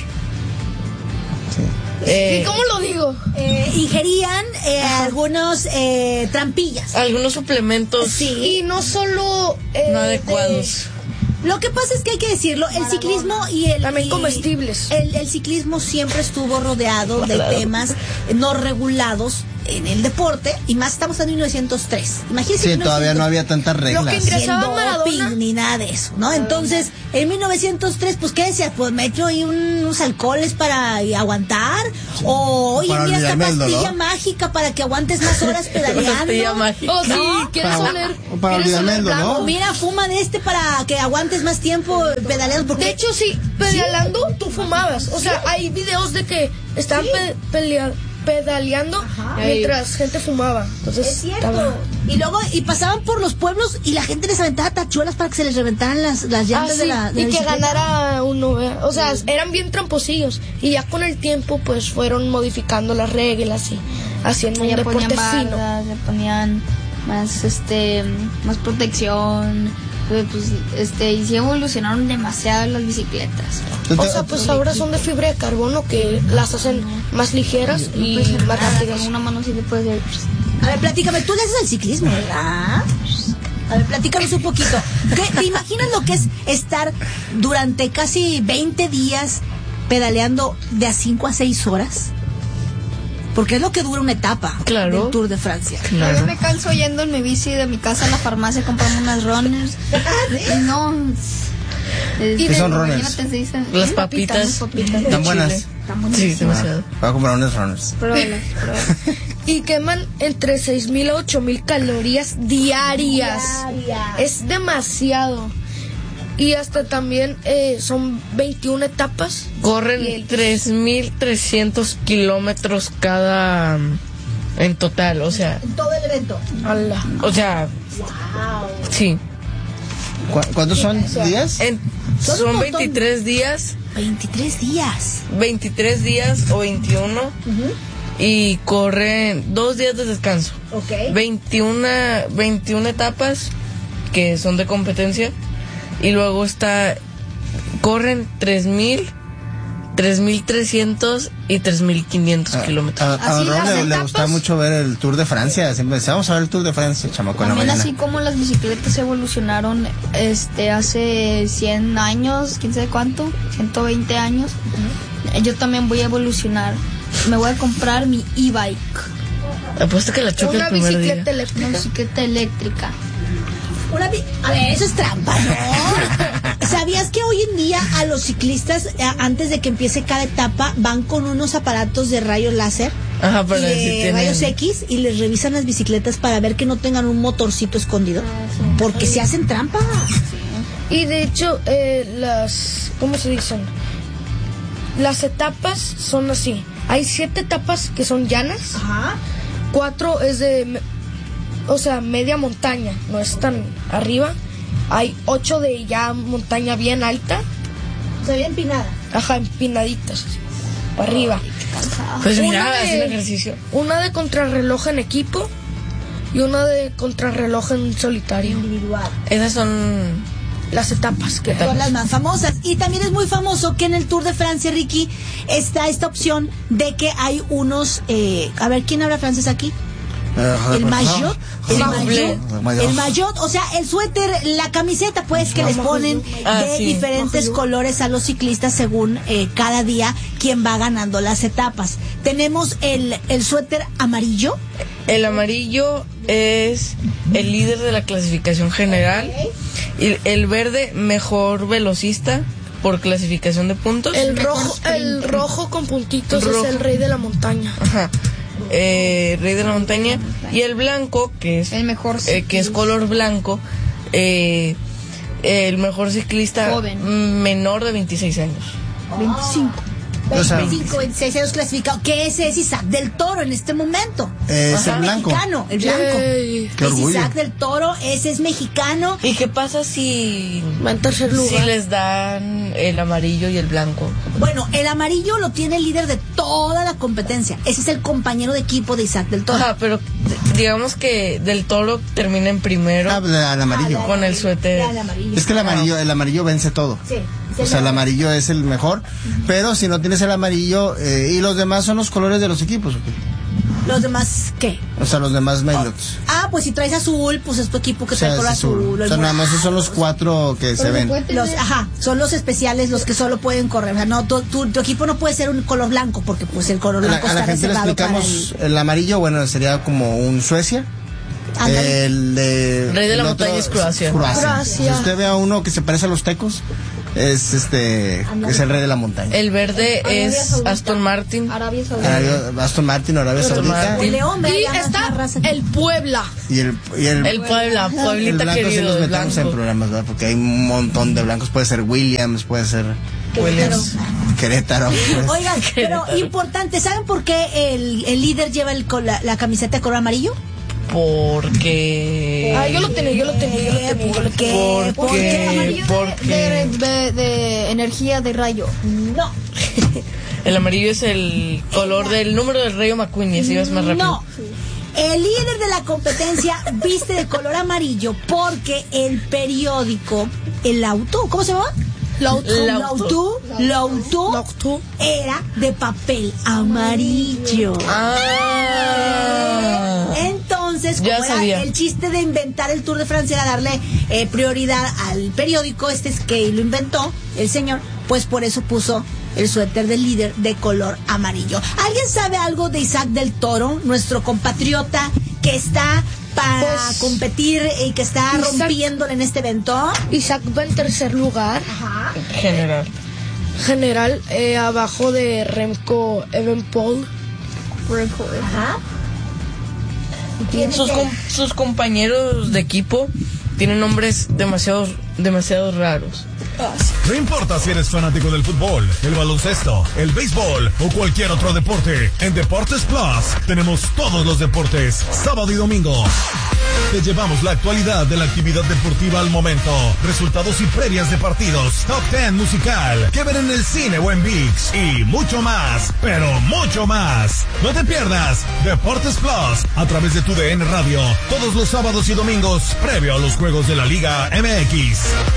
[SPEAKER 4] Eh,
[SPEAKER 6] ¿Y cómo lo digo?
[SPEAKER 5] Eh, ingerían eh, algunos eh, trampillas.
[SPEAKER 4] algunos suplementos
[SPEAKER 5] Sí.
[SPEAKER 6] Y no solo... eh,
[SPEAKER 4] no adecuados.
[SPEAKER 5] Lo que pasa es que hay que decirlo, el ciclismo y el...
[SPEAKER 6] También
[SPEAKER 5] y-
[SPEAKER 6] comestibles.
[SPEAKER 5] El, el ciclismo siempre estuvo rodeado de temas no regulados en el deporte, y más estamos en mil novecientos tres. Imagínense.
[SPEAKER 7] Sí, todavía no había tantas reglas.
[SPEAKER 6] Lo que
[SPEAKER 5] Ni el
[SPEAKER 6] ingresaba
[SPEAKER 5] doping,
[SPEAKER 6] Maradona.
[SPEAKER 5] ni nada de eso, ¿no? Entonces, en mil novecientos tres, pues, ¿qué decías? Pues me echo ahí un- unos alcoholes para aguantar, o hoy
[SPEAKER 7] Para
[SPEAKER 5] en día esta
[SPEAKER 7] olvidarme del
[SPEAKER 5] pastilla
[SPEAKER 7] dolor.
[SPEAKER 5] mágica para que aguantes más horas pedaleando.
[SPEAKER 4] Pastilla mágica.
[SPEAKER 6] Oh, sí,
[SPEAKER 5] No,
[SPEAKER 6] ¿quieres
[SPEAKER 7] para-
[SPEAKER 6] oler?
[SPEAKER 7] para
[SPEAKER 6] ¿Quieres
[SPEAKER 7] olvidarme
[SPEAKER 6] oler
[SPEAKER 7] del dolor.
[SPEAKER 6] blanco?
[SPEAKER 5] Mira, fuma de este para que aguantes más tiempo pedaleando, porque
[SPEAKER 6] De hecho, sí, pedaleando tú fumabas. O sea, hay videos de que estaban pe- pelea- pedaleando mientras gente fumaba. Entonces,
[SPEAKER 5] es cierto.
[SPEAKER 6] estaba-
[SPEAKER 5] Y luego, y pasaban por los pueblos y la gente les aventaba tachuelas para que se les reventaran las, las
[SPEAKER 6] Ah,
[SPEAKER 5] llantas
[SPEAKER 6] sí,
[SPEAKER 5] de la, de
[SPEAKER 6] y
[SPEAKER 5] la
[SPEAKER 6] que
[SPEAKER 5] bicicleta.
[SPEAKER 6] ganara uno, ¿verdad? O sea, eran bien tramposillos. Y ya con el tiempo, pues fueron modificando las reglas y haciendo un
[SPEAKER 8] Ya ponían
[SPEAKER 6] deporte fino.
[SPEAKER 8] bardas, le ponían más este más protección, eh, pues este y sí evolucionaron demasiado las bicicletas.
[SPEAKER 6] O sea, pues ahora son de fibra de carbono que las hacen más ligeras y más rápidas.
[SPEAKER 8] Con una mano sí le puedes hacer.
[SPEAKER 5] A ver, platícame, tú le haces al ciclismo, ¿verdad? A ver, platícanos un poquito. ¿Qué, ¿Te imaginas lo que es estar durante casi veinte días pedaleando de a cinco a seis horas? Porque es lo que dura una etapa
[SPEAKER 4] Claro.
[SPEAKER 5] del Tour de Francia.
[SPEAKER 4] Claro.
[SPEAKER 8] Yo me canso yendo en mi bici de mi casa a la farmacia a comprarme unas runners. Y no.
[SPEAKER 6] ¿Y
[SPEAKER 7] ¿Qué son runners?
[SPEAKER 8] imagínate, se dicen-
[SPEAKER 4] Las
[SPEAKER 8] ¿eh?
[SPEAKER 4] papitas.
[SPEAKER 8] Papitas, papitas.
[SPEAKER 7] Tan
[SPEAKER 4] de
[SPEAKER 7] buenas.
[SPEAKER 4] Chile. Sí, demasiado.
[SPEAKER 7] Voy a comprar unos runners.
[SPEAKER 8] Pruébalas, pruébalas.
[SPEAKER 6] Y queman entre seis mil a ocho mil calorías diarias.
[SPEAKER 5] Diarias.
[SPEAKER 6] Es demasiado. Y hasta también eh, son veintiuna etapas. Y
[SPEAKER 4] Corren
[SPEAKER 6] el-
[SPEAKER 4] tres mil trescientos kilómetros cada en total, o sea,
[SPEAKER 5] En todo el evento.
[SPEAKER 6] Ala.
[SPEAKER 4] o sea, sí.
[SPEAKER 7] ¿Cu- ¿Cuántos son días?
[SPEAKER 4] En-
[SPEAKER 5] Son un
[SPEAKER 4] son
[SPEAKER 5] montón.
[SPEAKER 4] veintitrés días,
[SPEAKER 5] veintitrés días.
[SPEAKER 4] veintitrés días o veintiuno y corren dos días de descanso.
[SPEAKER 5] Ok.
[SPEAKER 4] veintiuno, veintiuna etapas que son de competencia y luego está corren tres mil, tres mil trescientos y tres mil quinientos
[SPEAKER 7] A,
[SPEAKER 4] kilómetros.
[SPEAKER 7] a, a
[SPEAKER 8] Así
[SPEAKER 7] Ron
[SPEAKER 8] las
[SPEAKER 7] le, le
[SPEAKER 8] etapas.
[SPEAKER 7] gusta mucho ver el Tour de Francia. Siempre decía, vamos a ver el Tour de Francia, chamaco, en la
[SPEAKER 8] También
[SPEAKER 7] mañana.
[SPEAKER 8] así como las bicicletas evolucionaron este hace cien años, quién sabe cuánto, ciento veinte años, yo también voy a evolucionar. Me voy a comprar mi e-bike,
[SPEAKER 4] Apuesto que la choca
[SPEAKER 6] Una
[SPEAKER 4] el primer
[SPEAKER 6] bicicleta
[SPEAKER 4] día.
[SPEAKER 8] una
[SPEAKER 6] eléctrica.
[SPEAKER 8] bicicleta eléctrica.
[SPEAKER 5] Una vi- a ver, eso es trampa, ¿no? ¿Sabías que hoy en día a los ciclistas, eh, antes de que empiece cada etapa, van con unos aparatos de rayos láser
[SPEAKER 4] Ajá,
[SPEAKER 5] y
[SPEAKER 4] para ver si
[SPEAKER 5] de
[SPEAKER 4] tienen-
[SPEAKER 5] rayos X y les revisan las bicicletas para ver que no tengan un motorcito escondido? Porque se hacen trampa.
[SPEAKER 6] Y de hecho, eh, las, ¿cómo se dicen? Las etapas son así. Hay siete etapas que son llanas,
[SPEAKER 5] Ajá.
[SPEAKER 6] cuatro es de, me- o sea, media montaña, no es tan arriba. Hay ocho de ya montaña bien alta,
[SPEAKER 5] Se ve empinada.
[SPEAKER 6] ajá, empinaditas, así, para arriba.
[SPEAKER 4] Pues
[SPEAKER 6] Una
[SPEAKER 4] mira,
[SPEAKER 6] de-
[SPEAKER 4] hacen ejercicio.
[SPEAKER 6] Una de contrarreloj en equipo y una de contrarreloj en solitario.
[SPEAKER 5] Individual.
[SPEAKER 4] Esas son
[SPEAKER 6] Las etapas que
[SPEAKER 5] Son las más famosas. Y también es muy famoso que en el Tour de Francia, Ricky, está esta opción de que hay unos... eh, a ver, ¿quién habla francés aquí? El maillot, el maillot, el maillot, o sea, el suéter, la camiseta, pues, que les ponen
[SPEAKER 4] Ah,
[SPEAKER 5] de
[SPEAKER 4] sí.
[SPEAKER 5] diferentes colores a los ciclistas según eh, cada día quién va ganando las etapas. Tenemos el, el suéter amarillo.
[SPEAKER 4] El amarillo es el líder de la clasificación general y el verde mejor velocista por clasificación de puntos.
[SPEAKER 6] El rojo, el rojo con puntitos
[SPEAKER 4] Rojo.
[SPEAKER 6] es el rey de la montaña.
[SPEAKER 4] Ajá. Eh, rey de la montaña y el blanco que es
[SPEAKER 8] El mejor
[SPEAKER 4] eh, que es color blanco eh, el mejor ciclista
[SPEAKER 8] Joven.
[SPEAKER 4] menor de veintiséis años.
[SPEAKER 5] veinticinco.
[SPEAKER 7] O sea,
[SPEAKER 5] veinticinco, veintiséis años clasificados. Que ese es Isaac del Toro en este momento.
[SPEAKER 7] Es
[SPEAKER 5] Ajá.
[SPEAKER 7] el blanco.
[SPEAKER 5] Mexicano, el blanco.
[SPEAKER 6] Yay.
[SPEAKER 7] Qué
[SPEAKER 5] Es
[SPEAKER 7] orgullo.
[SPEAKER 5] Isaac del Toro, ese es mexicano.
[SPEAKER 4] ¿Y qué pasa si
[SPEAKER 6] Va en tercer
[SPEAKER 4] si
[SPEAKER 6] lugar.
[SPEAKER 4] les dan el amarillo y el blanco?
[SPEAKER 5] Bueno, el amarillo lo tiene el líder de toda la competencia. Ese es el compañero de equipo de Isaac del Toro.
[SPEAKER 4] Ajá, pero d- digamos que del Toro termina en primero
[SPEAKER 7] Ah, pues, al amarillo.
[SPEAKER 5] Ah,
[SPEAKER 4] con el suéter.
[SPEAKER 5] Ya, el amarillo.
[SPEAKER 7] Es que el amarillo, el amarillo vence todo.
[SPEAKER 5] Sí,
[SPEAKER 7] O sea, el amarillo es el mejor, pero si no tienes el amarillo, eh, y los demás son los colores de los equipos. ¿ok?
[SPEAKER 5] Los demás, ¿qué?
[SPEAKER 7] O sea, los demás Maillots.
[SPEAKER 5] Ah, pues si traes azul, pues es tu equipo que
[SPEAKER 7] O sea,
[SPEAKER 5] trae color
[SPEAKER 7] es azul.
[SPEAKER 5] azul.
[SPEAKER 7] O sea, nada más esos son los cuatro que se ven.
[SPEAKER 5] Los, ajá, son los especiales los que solo pueden correr. O sea, no, tu, tu, tu equipo no puede ser un color blanco porque pues el color
[SPEAKER 7] A la,
[SPEAKER 5] blanco
[SPEAKER 7] a la
[SPEAKER 5] está
[SPEAKER 7] gente le
[SPEAKER 5] reservado para
[SPEAKER 7] explicamos
[SPEAKER 5] el...
[SPEAKER 7] el amarillo, bueno, sería como un Suecia.
[SPEAKER 5] Ándale.
[SPEAKER 7] El de
[SPEAKER 4] Rey de la
[SPEAKER 7] el
[SPEAKER 4] montaña es Croacia.
[SPEAKER 6] Croacia.
[SPEAKER 7] Si usted ve a uno que se parece a los tecos, es este es el rey de la montaña.
[SPEAKER 4] El verde
[SPEAKER 8] Arabia
[SPEAKER 4] es
[SPEAKER 8] Saudita.
[SPEAKER 4] Aston Martin.
[SPEAKER 8] Arabia Saudita.
[SPEAKER 7] Arabia- Aston Martin, Arabia
[SPEAKER 4] Aston
[SPEAKER 7] Saudita.
[SPEAKER 4] Martin.
[SPEAKER 5] El león,
[SPEAKER 6] Y
[SPEAKER 5] ¿verdad?
[SPEAKER 6] está
[SPEAKER 5] Más raza que-
[SPEAKER 6] el Puebla.
[SPEAKER 7] Y el, y el,
[SPEAKER 4] El Puebla,
[SPEAKER 7] el
[SPEAKER 4] Pueblita
[SPEAKER 7] blanco sí
[SPEAKER 4] querido,
[SPEAKER 7] los
[SPEAKER 4] el
[SPEAKER 7] metemos en
[SPEAKER 4] blanco.
[SPEAKER 7] programas, ¿verdad? Porque hay un montón de blancos. Puede ser Williams, puede ser
[SPEAKER 4] Williams.
[SPEAKER 7] Querétaro. pues.
[SPEAKER 5] Oigan, pero
[SPEAKER 4] Querétaro.
[SPEAKER 5] importante, ¿saben por qué el, el líder lleva el, col- la, la camiseta de color amarillo?
[SPEAKER 4] Porque
[SPEAKER 6] Ah, yo lo tenía, yo lo tenía, yo lo tenía. Yo lo
[SPEAKER 5] ¿Por
[SPEAKER 6] tenía.
[SPEAKER 5] qué?
[SPEAKER 4] Porque-
[SPEAKER 5] ¿Por qué?
[SPEAKER 8] Amarillo de,
[SPEAKER 4] porque-
[SPEAKER 8] de, de- de energía de rayo.
[SPEAKER 5] No,
[SPEAKER 4] el amarillo es el color del número del Rayo McQueen y así vas más rápido.
[SPEAKER 5] no. El líder de la competencia viste de color amarillo porque el periódico, el auto, ¿cómo se llama?
[SPEAKER 6] L'Auto.
[SPEAKER 5] L'Auto, L'Auto
[SPEAKER 6] L'Auto.
[SPEAKER 5] era de papel amarillo.
[SPEAKER 4] Ah.
[SPEAKER 5] Entonces, como
[SPEAKER 4] Ya
[SPEAKER 5] era
[SPEAKER 4] sabía.
[SPEAKER 5] el chiste de inventar el Tour de Francia era darle eh, prioridad al periódico, este es que lo inventó el señor, pues por eso puso el suéter del líder de color amarillo. ¿Alguien sabe algo de Isaac del Toro, nuestro compatriota que está para
[SPEAKER 6] Pues,
[SPEAKER 5] competir y que está
[SPEAKER 6] Isaac-
[SPEAKER 5] rompiéndole en este evento?
[SPEAKER 6] Isaac va en tercer lugar.
[SPEAKER 5] Ajá.
[SPEAKER 4] General.
[SPEAKER 6] general eh, abajo de Remco Evenepoel.
[SPEAKER 5] Ajá.
[SPEAKER 4] Sus, com- sus compañeros de equipo tienen nombres demasiado, demasiado raros.
[SPEAKER 1] No importa si eres fanático del fútbol, el baloncesto, el béisbol o cualquier otro deporte, en Deportes Plus tenemos todos los deportes, sábado y domingo. Te llevamos la actualidad de la actividad deportiva al momento, resultados y previas de partidos, top ten musical, que ver en el cine o en ViX y mucho más, pero mucho más. No te pierdas Deportes Plus a través de tu D N Radio, todos los sábados y domingos, previo a los juegos de la Liga M X.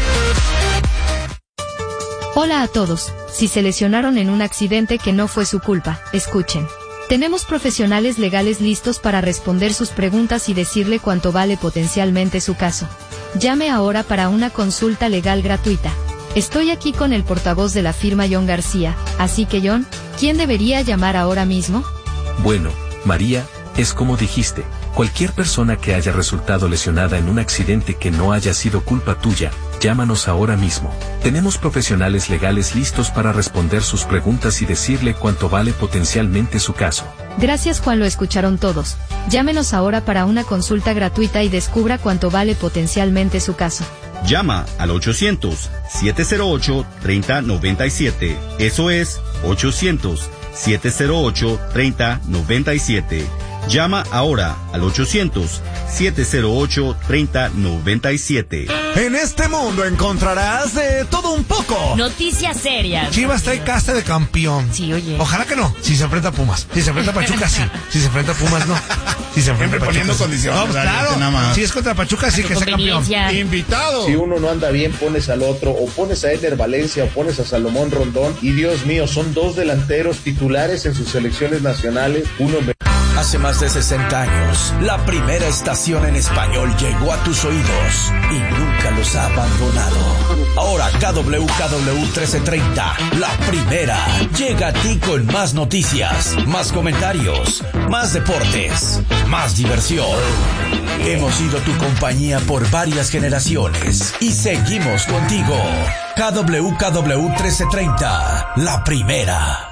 [SPEAKER 9] Hola a todos. Si se lesionaron en un accidente que no fue su culpa, escuchen. Tenemos profesionales legales listos para responder sus preguntas y decirle cuánto vale potencialmente su caso. Llame ahora para una consulta legal gratuita. Estoy aquí con el portavoz de la firma John García, así que John, ¿quién debería llamar ahora mismo?
[SPEAKER 10] Bueno, María, es como dijiste, cualquier persona que haya resultado lesionada en un accidente que no haya sido culpa tuya, llámanos ahora mismo. Tenemos profesionales legales listos para responder sus preguntas y decirle cuánto vale potencialmente su caso.
[SPEAKER 9] Gracias Juan, lo escucharon todos. Llámenos ahora para una consulta gratuita y descubra cuánto vale potencialmente su caso.
[SPEAKER 11] Llama al ochocientos, siete cero ocho, tres cero nueve siete. Eso es ochocientos, siete cero ocho, tres cero nueve siete. Llama ahora al ochocientos, siete cero ocho, tres cero nueve siete.
[SPEAKER 1] En este mundo encontrarás de todo un poco.
[SPEAKER 2] Noticias serias.
[SPEAKER 12] Chivas trae casta de campeón.
[SPEAKER 2] Sí, oye.
[SPEAKER 12] Ojalá que no. Si se enfrenta a Pumas. Si se enfrenta a Pachuca, sí. Si se enfrenta a Pumas, no. Si se enfrenta a Pachuca,
[SPEAKER 13] poniendo
[SPEAKER 12] sí.
[SPEAKER 13] condiciones.
[SPEAKER 12] No, pues, claro.
[SPEAKER 13] Nada más.
[SPEAKER 12] Si es contra Pachuca, sí, que sea campeón.
[SPEAKER 13] Invitado.
[SPEAKER 14] Si uno no anda bien, pones al otro. O pones a Eder Valencia o pones a Salomón Rondón. Y Dios mío, son dos delanteros titulares en sus selecciones nacionales. Uno me...
[SPEAKER 15] Hace más de sesenta años, la primera estación en español llegó a tus oídos y nunca los ha abandonado. Ahora K W K W trece treinta, la primera, llega a ti con más noticias, más comentarios, más deportes, más diversión. Hemos sido tu compañía por varias generaciones y seguimos contigo. K W K W trece treinta, la primera.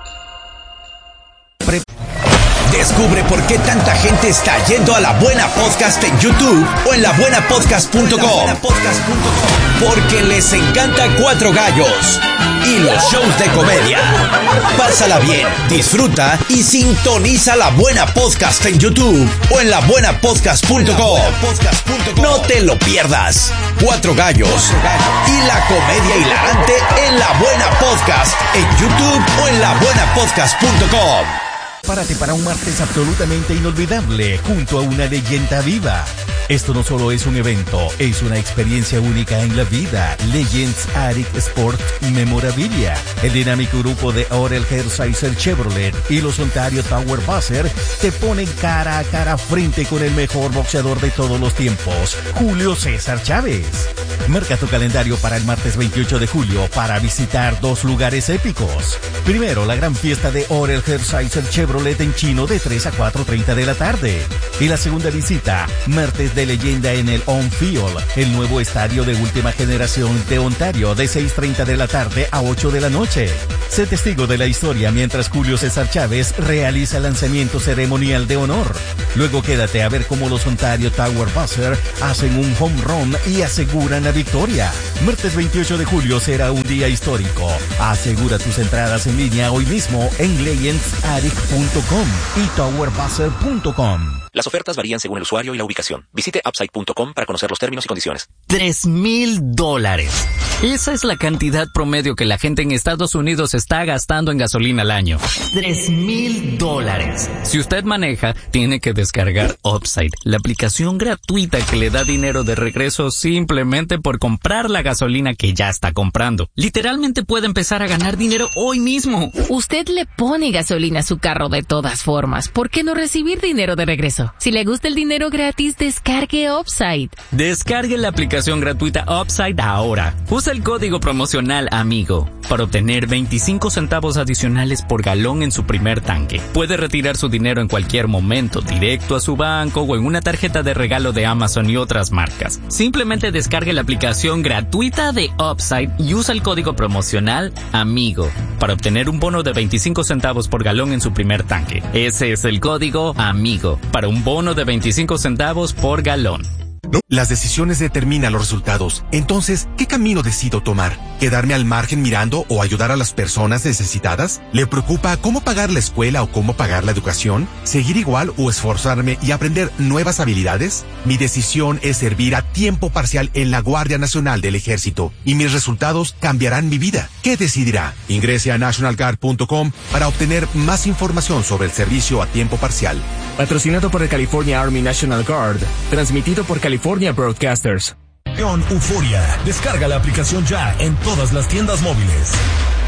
[SPEAKER 15] Pre- Descubre por qué tanta gente está yendo a La Buena Podcast en YouTube o en la buena podcast punto com. Porque les encanta Cuatro Gallos y los shows de comedia. Pásala bien, disfruta y sintoniza La Buena Podcast en YouTube o en la buena podcast punto com. No te lo pierdas. Cuatro Gallos y la comedia hilarante en La Buena Podcast en YouTube o en la buena podcast punto com.
[SPEAKER 1] Prepárate para un martes absolutamente inolvidable junto a una leyenda viva. Esto no solo es un evento, es una experiencia única en la vida. Legends Attic Sport Memorabilia. El dinámico grupo de Orel Hershiser Chevrolet y los Ontario Tower Buzzer te ponen cara a cara frente con el mejor boxeador de todos los tiempos, Julio César Chávez. Marca tu calendario para el martes veintiocho de julio para visitar dos lugares épicos. Primero, la gran fiesta de Orel Hershiser Chevrolet en Chino de tres a cuatro treinta de la tarde. Y la segunda visita, martes de leyenda en el On Field, el nuevo estadio de última generación de Ontario de seis treinta de la tarde a ocho de la noche. Sé testigo de la historia mientras Julio César Chávez realiza el lanzamiento ceremonial de honor. Luego quédate a ver cómo los Ontario Tower Buzzer hacen un home run y aseguran la victoria. Martes veintiocho de julio será un día histórico. Asegura tus entradas en línea hoy mismo en legends attic punto com y tower buzzer punto com.
[SPEAKER 16] Las ofertas varían según el usuario y la ubicación. Visite upside punto com para conocer los términos y condiciones.
[SPEAKER 17] Tres mil dólares. Esa es la cantidad promedio que la gente en Estados Unidos está gastando en gasolina al año. Tres mil dólares. Si usted maneja, tiene que descargar Upside, la aplicación gratuita que le da dinero de regreso simplemente por comprar la gasolina que ya está comprando. Literalmente puede empezar a ganar dinero hoy mismo.
[SPEAKER 2] Usted le pone gasolina a su carro de todas formas. ¿Por qué no recibir dinero de regreso? Si le gusta el dinero gratis, descargue Upside.
[SPEAKER 17] Descargue la aplicación aplicación gratuita Upside ahora. Usa el código promocional AMIGO para obtener veinticinco centavos adicionales por galón en su primer tanque. Puede retirar su dinero en cualquier momento, directo a su banco o en una tarjeta de regalo de Amazon y otras marcas. Simplemente descargue la aplicación gratuita de Upside y usa el código promocional AMIGO para obtener un bono de veinticinco centavos por galón en su primer tanque. Ese es el código AMIGO para un bono de veinticinco centavos por galón.
[SPEAKER 13] Las decisiones determinan los resultados. Entonces, ¿qué camino decido tomar? ¿Quedarme al margen mirando o ayudar a las personas necesitadas? ¿Le preocupa cómo pagar la escuela o cómo pagar la educación? ¿Seguir igual o esforzarme y aprender nuevas habilidades? Mi decisión es servir a tiempo parcial en la Guardia Nacional del Ejército y mis resultados cambiarán mi vida. ¿Qué decidirá? Ingrese a national guard punto com para obtener más información sobre el servicio a tiempo parcial.
[SPEAKER 18] Patrocinado por el California Army National Guard, transmitido por California Broadcasters.
[SPEAKER 19] Euforia. Descarga la aplicación ya en todas las tiendas móviles.